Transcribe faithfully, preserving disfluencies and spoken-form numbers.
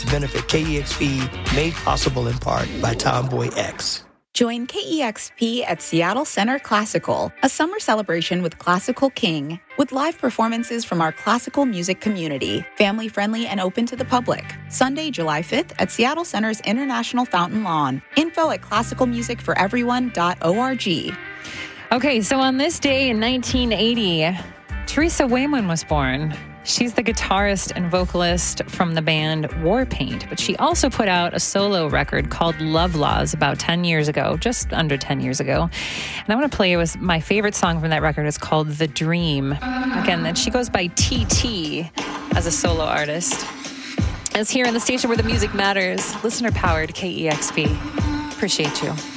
benefit K E X P, made possible in part by Tomboy X. Join K E X P at Seattle Center Classical, a summer celebration with Classical King, with live performances from our classical music community, family-friendly and open to the public. Sunday, July fifth at Seattle Center's International Fountain Lawn. Info at classical music for everyone dot org. Okay, so on this day in nineteen eighty, Teresa Wayman was born. She's the guitarist and vocalist from the band Warpaint, but she also put out a solo record called Love Laws about ten years ago, just under ten years ago. And I want to play you with my favorite song from that record. It's called The Dream. Again, then she goes by T T as a solo artist. It's here on the station where the music matters. Listener-powered K E X P. Appreciate you.